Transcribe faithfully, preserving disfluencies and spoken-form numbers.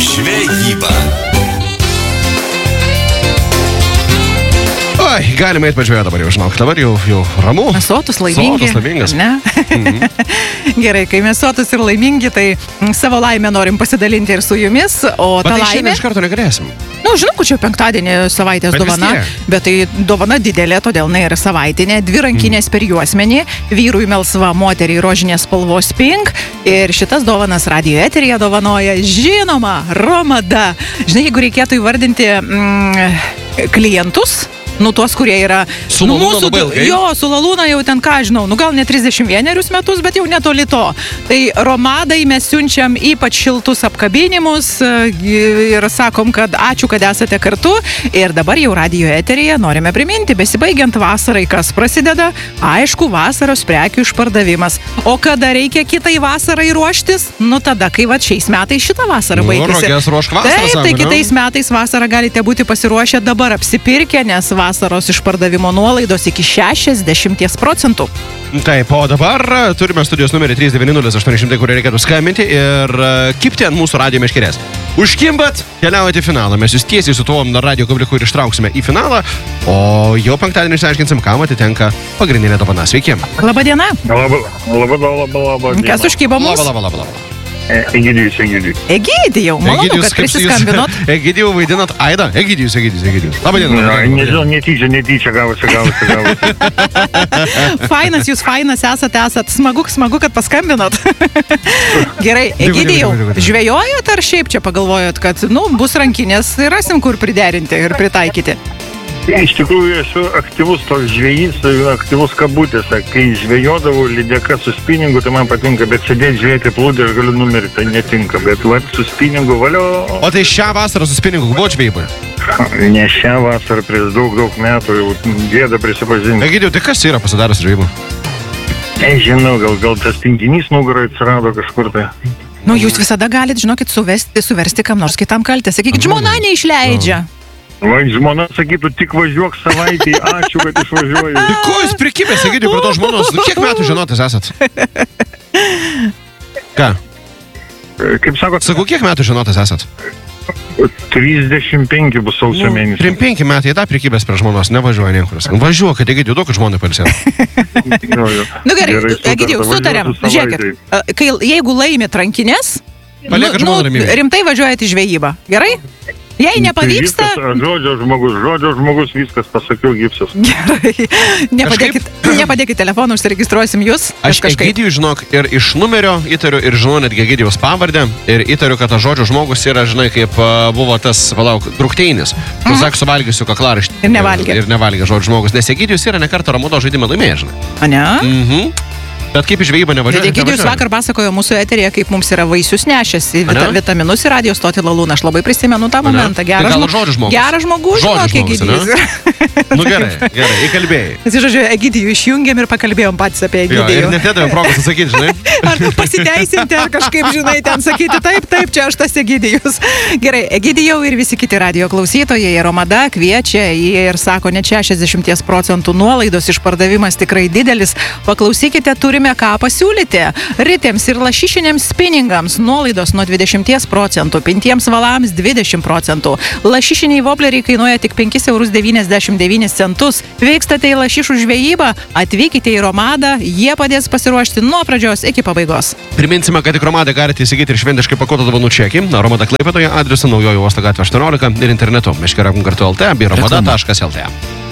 Žvejyba. Oi, galime eiti pažiūrėti dabar jau, žinok, dabar jau, jau ramu. Mes sotus, laimingi. Sotus, laimingas. Ne? Mhm. Gerai, kai mes sotus ir laimingi, tai savo laimę norim pasidalinti ir su jumis, o Bet ta tai laimė... šiandien iš karto negalėsim. Na, nu, žinau, kad čia penktadienį savaitės Bet vis dovana, tiek. bet tai dovana didelė, todėl jinai yra savaitinė. Dvi rankinės per juosmenį, vyrui melsva, moteriai rožinės spalvos pink. Ir šitas dovanas radijo eteryje dovanoja žinoma Romada. Žinai, jeigu reikėtų įvardinti mm, klientus, nu, tuos, kurie yra... Su nu, Lalūna mūsų, labai ilgai. Jo, su Lalūna jau ten, ką žinau, nu gal ne trisdešimt vienerius metus, bet jau netoli to. Tai Romadai mes siunčiam ypač šiltus apkabinimus ir sakom, kad ačiū, kad esate kartu. Ir dabar jau radijo eteryje norime priminti, besibaigiant vasarai, kas prasideda, aišku, vasaros prekių išpardavimas. O kada reikia kitai vasarai ruoštis? Nu tada, kai va šiais metais šitą vasarą Nu, baigėsi. rogės ruošk vasarą, Taip, sako, tai ne? kitais metais vasarą galite būti pasiruošę dabar apsipirkę, nes vasaros išpardavimo nuolaidos iki šešiasdešimt procentų. Taip, o dabar turime studijos numerį trys devyni nulis aštuoni šimtai, kurį reikėtų skambinti ir kipti ant mūsų radijo meškerės. Užkimbat, keliaujate į finalą. Mes jūs tiesiai su tuo radijo kabliuku ir ištrauksime į finalą, o jau penktadienį išsiaiškinsim, kam atitenka pagrindinė dovana. Sveiki. Labą dieną. Labai, labai, labai, labai. Kas užkybo mums? Laba, laba, laba, laba. Egidijus, Egidijus. Egidijau, malonu, kad prisiskambinot. Egidijau vaidinat Aidą. Egidijus, Egidijus, Egidijus. Labą dieną. Na, nežinau, netyčia, netyčia gavosi, gavosi, gavosi. Fainas jūs, fainas esat, esat. Smagu, smagu, kad paskambinot. Gerai, Egidijau, žvejojot ar šiaip čia pagalvojot, kad, nu, bus rankinės, rasim kur priderinti ir pritaikyti? Iš tikrųjų, esu aktyvus toks žvejys, aktyvus kabutėse. Kai žvejodavau lydeka su spiningu, tai man patinka, bet sėdėti žvejoti plūdį aš galiu numirti, tai netinka. Bet va, su spiningu valio... O tai šią vasarą su spiningu buvo žvejybai? Ne šią vasarą, prieš daug, daug metų, jau gėda prisipažinti. Egidijau, tai kas yra pasidaręs žvejybai? Nežinau, gal, gal tas tinginys nugarai atsirado kažkur tai. Nu, jūs visada galit, žinokit, suvesti, suversti kam nors kitam kaltę. Sakykit, žmona neišleidžia. Va, žmona sakytų, tik važiuok savaitį, ačiū, kad išvažiuoji. Tai ko jūs prikibęs, Egidijau, prie to žmonos? Nu, kiek metų žinotas esat? Ką? Kaip sakot, Sakau, kiek metų žinotas esat? trisdešimt penki bus sausio mėnesį. Trim penki metai, tą prikibęs prie žmonos, nevažiuoja niekur. Važiuok, kad Egidijau, duok žmonai pailsėti. Nu gerai, Egidijau, sutarėm. Žiūrėkit, kai, jeigu laimit rankinės, Palieka nu, žmoną ramybėje. rimtai važiuojate į žvejybą. Gerai? Jei nepavyksta... Viskas, žodžio žmogus, žodžio žmogus, viskas, pasakiau, gipsas. Gerai. Nepadėkit, nepadėkit telefoną, užsiregistruosim jūs. Aš Egidijų žinok ir iš numerio įtariu ir žinau netgi Egidijaus pavardę ir įtariu, kad tas žodžio žmogus yra, žinai, kaip uh, buvo tas, palauk, drukteinis. Tu sak, suvalgysiu kaklaraištį. Ir nevalgė. Ir nevalgė žodžio žmogus, nes Egidijus yra ne kartą Ramudo žaidimą laimėjęs, žinai. A ne? Mhm. Bet kaip į žvejybą nevažiuoja? Egidijus vakar pasakojo mūsų eteryje, kaip mums yra vaisius nešęs į vita, Ane? vitaminus į radijo stotį Lalūną. Aš labai prisimenu tą Ane? momentą. Geras Tai gal žmo- žodžio žmogus? Geras žmogus, Žodžio žinok, žmogus, Egidijus. Nu gerai, gerai, įkalbėjai. Nes, žodžiu, Egidijų išjungėm ir pakalbėjom patys apie Jo, ir Egidijų. net nedavėm progos atsakyti, žinai. Ar tu pasiteisinti, ar kažkaip, žinai, ten sakyti, taip, taip, čia aš tas Egidijus. Gerai, Egidijau ir visi kiti radijo klausytojai, Romada kviečia ir sako, net šešiasdešimt procentų nuolaidos išpardavimas tikrai didelis. Paklausykite, turime ką pasiūlyti. Ritėms ir lašišiniams spinningams nuolaidos nuo dvidešimt procentų, pintiems valams dvidešimt procentų. Lašišiniai vobleriai kainuoja tik penkis eurus devyniasdešimt devynis centus. Vykstate į lašišų žvejybą, atvykite į Romadą, jie padės pasiruošti nuo pradžios iki pabaigos. Priminsime, kad tik Romadą galite įsigyti ir šventiškai pakuotą dovanų čekį. Romada Klaipėdoje adresu Naujojo uosto gatvė aštuoniolika ir internetu meškera punktu lt bei romada taškas lt.